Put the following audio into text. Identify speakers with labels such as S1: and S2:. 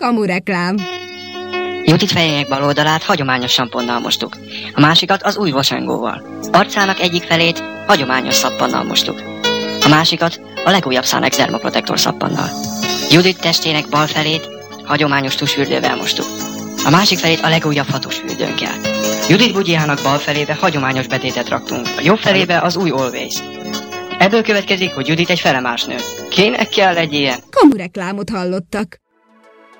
S1: Kamureklám.
S2: Judit fejének bal oldalát hagyományos samponnal mostuk, a másikat az új vasengóval. Arcának egyik felét hagyományos szappannal mostuk, a másikat a legújabb Sanex Dermaprotector szappannal. Judit testének bal felét hagyományos tusfürdővel mostuk, a másik felét a legújabb fatusfürdőnkkel. Judit bugyjának bal felébe hagyományos betétet raktunk, a jobb felébe az új Always. Ebből következik, hogy Judit egy felemás nő. Kinek kell egy ilyen?
S1: Kamureklámot hallottak.